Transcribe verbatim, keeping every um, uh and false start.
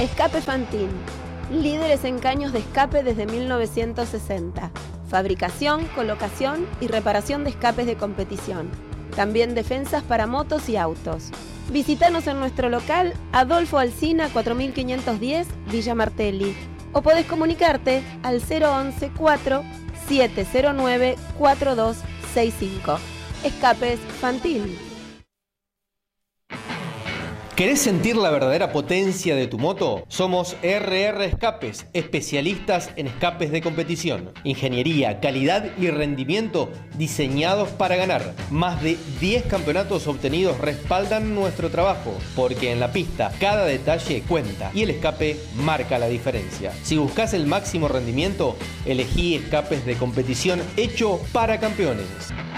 Escape Fantin, líderes en caños de escape desde mil novecientos sesenta. Fabricación, colocación y reparación de escapes de competición. También defensas para motos y autos. Visítanos en nuestro local Adolfo Alsina cuatro mil quinientos diez, Villa Martelli. O podés comunicarte al cero once cuatro siete cero nueve cuatro dos seis cinco. Escapes Fantin. ¿Querés sentir la verdadera potencia de tu moto? Somos R R Escapes, especialistas en escapes de competición. Ingeniería, calidad y rendimiento diseñados para ganar. Más de diez campeonatos obtenidos respaldan nuestro trabajo, porque en la pista cada detalle cuenta y el escape marca la diferencia. Si buscas el máximo rendimiento, elegí escapes de competición hecho para campeones.